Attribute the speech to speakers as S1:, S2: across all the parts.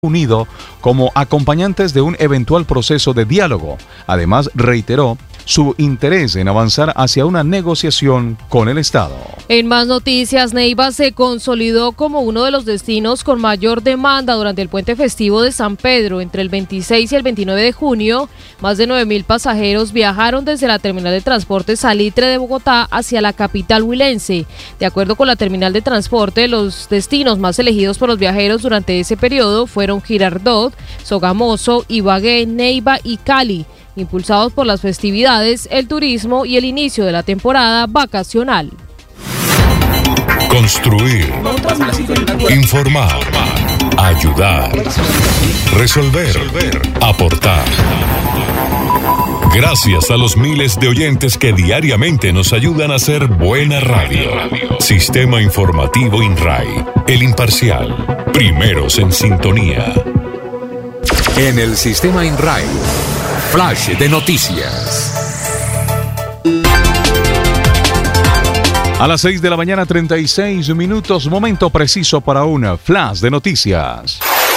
S1: Unido como acompañantes de un eventual proceso de diálogo. Además, reiteró su interés en avanzar hacia una negociación con el Estado.
S2: En más noticias, Neiva se consolidó como uno de los destinos con mayor demanda durante el puente festivo de San Pedro. Entre el 26 y el 29 de junio, más de 9.000 pasajeros viajaron desde la terminal de transporte Salitre de Bogotá hacia la capital huilense. De acuerdo con la terminal de transporte, los destinos más elegidos por los viajeros durante ese periodo fueron Girardot, Sogamoso, Ibagué, Neiva y Cali, impulsados por las festividades, el turismo y el inicio de la temporada vacacional.
S3: Construir, informar, ayudar, resolver, aportar. Gracias a los miles de oyentes que diariamente nos ayudan a hacer buena radio. Sistema Informativo INRAI, el imparcial, primeros en sintonía.
S4: En el Sistema INRAI, Flash de Noticias.
S1: A las 6 de la mañana, 36 minutos, momento preciso para una Flash de Noticias.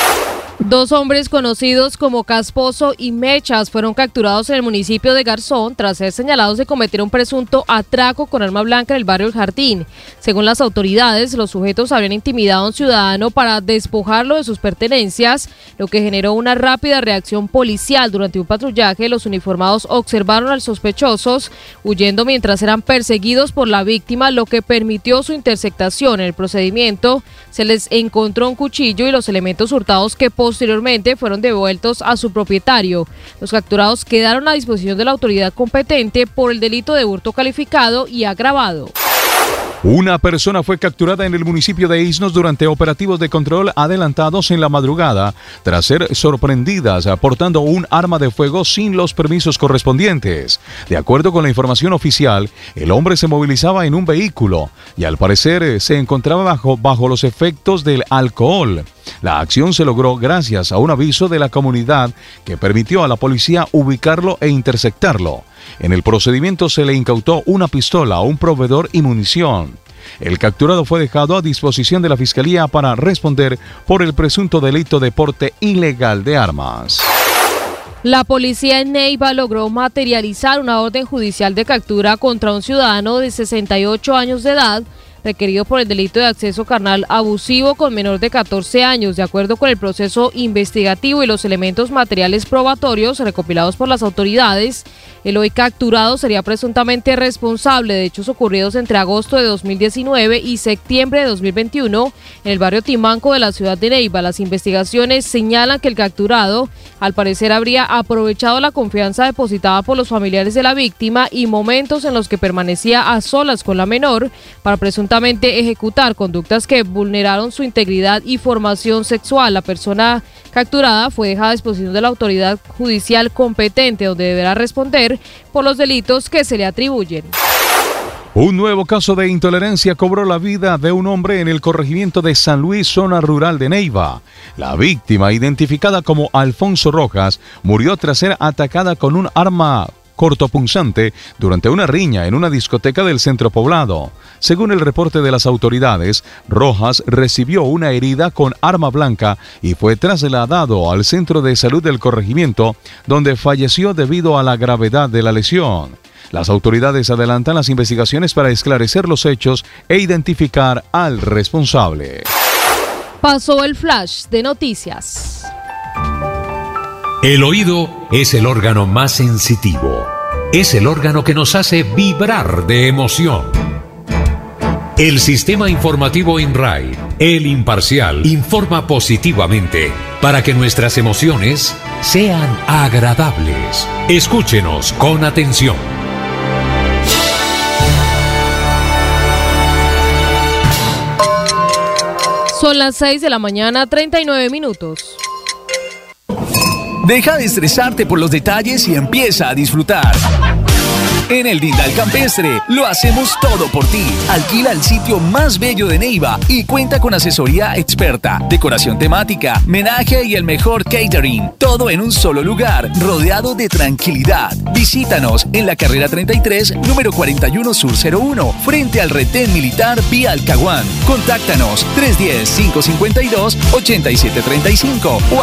S2: Dos hombres conocidos como Casposo y Mechas fueron capturados en el municipio de Garzón tras ser señalados de cometer un presunto atraco con arma blanca en el barrio El Jardín. Según las autoridades, los sujetos habrían intimidado a un ciudadano para despojarlo de sus pertenencias, lo que generó una rápida reacción policial. Durante un patrullaje, los uniformados observaron a los sospechosos huyendo mientras eran perseguidos por la víctima, lo que permitió su interceptación. En el procedimiento se les encontró un cuchillo y los elementos hurtados que posteriormente fueron devueltos a su propietario. Los capturados quedaron a disposición de la autoridad competente por el delito de hurto calificado y agravado.
S1: Una persona fue capturada en el municipio de Isnos durante operativos de control adelantados en la madrugada, tras ser sorprendidas portando un arma de fuego sin los permisos correspondientes. De acuerdo con la información oficial, el hombre se movilizaba en un vehículo y al parecer se encontraba bajo los efectos del alcohol. La acción se logró gracias a un aviso de la comunidad que permitió a la policía ubicarlo e interceptarlo. En el procedimiento se le incautó una pistola, un proveedor y munición. El capturado fue dejado a disposición de la Fiscalía para responder por el presunto delito de porte ilegal de armas.
S2: La policía en Neiva logró materializar una orden judicial de captura contra un ciudadano de 68 años de edad, requerido por el delito de acceso carnal abusivo con menor de 14 años. De acuerdo con el proceso investigativo y los elementos materiales probatorios recopilados por las autoridades, el hoy capturado sería presuntamente responsable de hechos ocurridos entre agosto de 2019 y septiembre de 2021 en el barrio Timanco de la ciudad de Neiva. Las investigaciones señalan que el capturado, al parecer, habría aprovechado la confianza depositada por los familiares de la víctima y momentos en los que permanecía a solas con la menor para presuntamente ejecutar conductas que vulneraron su integridad y formación sexual. La persona capturada fue dejada a disposición de la autoridad judicial competente, donde deberá responder por los delitos que se le atribuyen.
S1: Un nuevo caso de intolerancia cobró la vida de un hombre en el corregimiento de San Luis, zona rural de Neiva. La víctima, identificada como Alfonso Rojas, murió tras ser atacada con un arma cortopunzante durante una riña en una discoteca del centro poblado. Según el reporte de las autoridades, Rojas recibió una herida con arma blanca y fue trasladado al centro de salud del corregimiento, donde falleció debido a la gravedad de la lesión. Las autoridades adelantan las investigaciones para esclarecer los hechos e identificar al responsable.
S2: Pasó el Flash de Noticias.
S4: El oído es el órgano más sensitivo. Es el órgano que nos hace vibrar de emoción. El Sistema Informativo INRAI, el imparcial, informa positivamente para que nuestras emociones sean agradables. Escúchenos con atención.
S2: Son las 6 de la mañana, 39 minutos.
S5: Deja de estresarte por los detalles y empieza a disfrutar. En el Dindal Campestre lo hacemos todo por ti. Alquila el sitio más bello de Neiva y cuenta con asesoría experta, decoración temática, menaje y el mejor catering. Todo en un solo lugar, rodeado de tranquilidad. Visítanos en la carrera 33, número 41 Sur 01, frente al retén militar vía Alcahuán. Contáctanos 310-552-8735 o